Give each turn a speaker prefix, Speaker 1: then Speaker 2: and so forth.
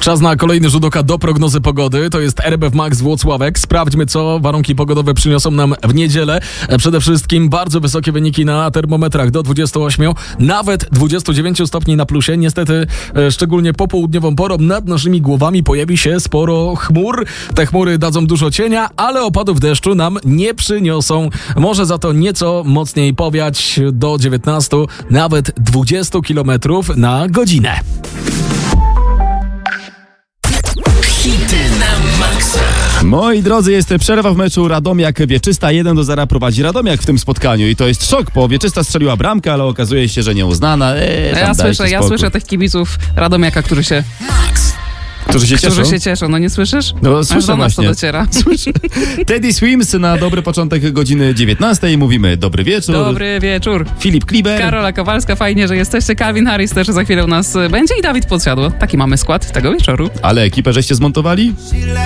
Speaker 1: Czas na kolejny rzut oka do prognozy pogody. To jest RMF Max Włocławek. Sprawdźmy, co warunki pogodowe przyniosą nam w niedzielę. Przede wszystkim bardzo wysokie wyniki na termometrach do 28, nawet 29 stopni na plusie. Niestety, szczególnie popołudniową porą nad naszymi głowami pojawi się sporo chmur. Te chmury dadzą dużo cienia, ale opadów deszczu nam nie przyniosą. Może za to nieco mocniej powiać do 19, nawet 20 km na godzinę.
Speaker 2: Hity na maksa.
Speaker 3: Moi drodzy, jest przerwa w meczu Radomiak-Wieczysta. 1-0 prowadzi Radomiak w tym spotkaniu i to jest szok, bo Wieczysta strzeliła bramkę, ale okazuje się, że nieuznana.
Speaker 4: Ja słyszę tych kibiców Radomiaka, którzy się cieszą. No nie słyszysz?
Speaker 3: No słyszę
Speaker 4: do nas
Speaker 3: właśnie.
Speaker 4: to dociera.
Speaker 3: Słyszę. Teddy Swims na dobry początek godziny 19. Mówimy dobry wieczór.
Speaker 4: Dobry wieczór.
Speaker 3: Filip Kliber.
Speaker 4: Karola Kowalska, fajnie, że jesteście. Calvin Harris też za chwilę u nas będzie i Dawid Podsiadło. Taki mamy skład tego wieczoru.
Speaker 3: Ale ekipę żeście zmontowali?